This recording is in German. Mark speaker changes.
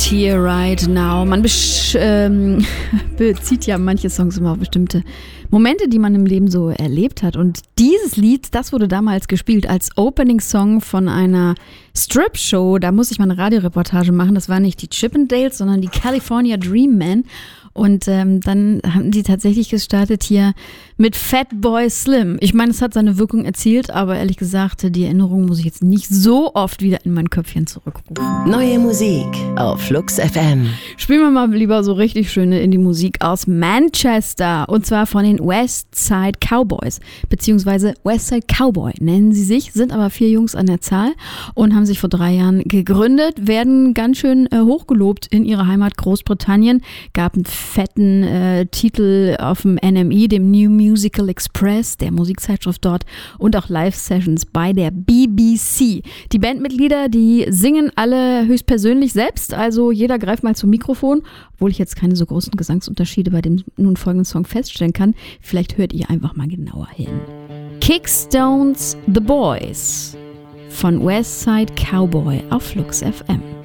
Speaker 1: Here Right Now. Man bezieht ja manche Songs immer auf bestimmte Momente, die man im Leben so erlebt hat. Und dieses Lied, das wurde damals gespielt als Opening-Song von einer Strip-Show. Da musste ich mal eine Radioreportage machen. Das war nicht die Chippendales, sondern die California Dreammen. Und dann haben die tatsächlich gestartet hier mit Fatboy Slim. Ich meine, es hat seine Wirkung erzielt, aber ehrlich gesagt, die Erinnerung muss ich jetzt nicht so oft wieder in mein Köpfchen zurückrufen.
Speaker 2: Neue Musik auf Flux FM.
Speaker 1: Spielen wir mal lieber so richtig schöne Indie-Musik aus Manchester. Und zwar von den West Side Cowboys, beziehungsweise West Side Cowboy nennen sie sich, sind aber 4 Jungs an der Zahl und haben sich vor 3 Jahren gegründet, werden ganz schön hochgelobt in ihrer Heimat Großbritannien, gab einen fetten Titel auf dem NME, dem New Musical Express, der Musikzeitschrift dort, und auch Live-Sessions bei der BBC. Die Bandmitglieder, die singen alle höchstpersönlich selbst, also jeder greift mal zum Mikrofon, obwohl ich jetzt keine so großen Gesangsunterschiede bei dem nun folgenden Song feststellen kann. Vielleicht hört ihr einfach mal genauer hin. Kickstones The Boys von West Side Cowboy auf Flux FM.